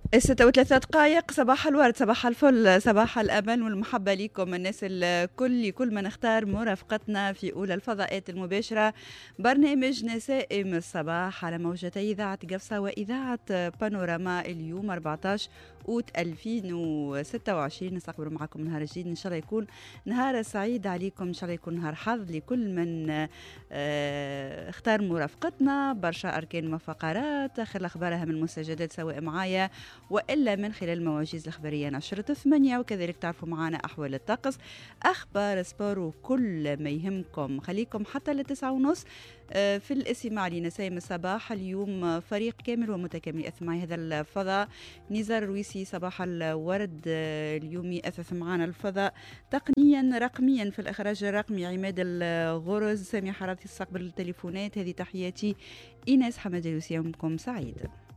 6:03. صباح الورد، صباح الفل، صباح الأمل والمحبة لكم الناس الكل، كل من اختار مرافقتنا في أولى الفضاءات المباشرة. برنامج نسائم الصباح على موجتي إذاعة قفصة وإذاعة بانوراما. اليوم 14 أوت 2026 نستقبل معكم نهار جديد، إن شاء الله يكون نهار سعيد عليكم، إن شاء الله يكون نهار حظ لكل من اختار مرافقتنا. برشا أركان وفقرات، آخر الأخبار أهم المستجدات سواء معايا وإلا من خلال المواجيز الإخبارية نشرة 8، وكذلك تعرفوا معنا أحوال الطقس، أخبار سبور وكل ما يهمكم. خليكم حتى ل9:30 في الاستماع لنسايم الصباح. اليوم فريق كامل ومتكامل يأث معي هذا الفضاء. نزار رويسي صباح الورد اليوم يأثث معنا الفضاء تقنيا رقميا في الإخراج الرقمي عماد الغرز. سامي حرارتي استقبل التليفونات. هذه تحياتي إيناس حمد، يومكم سعيد.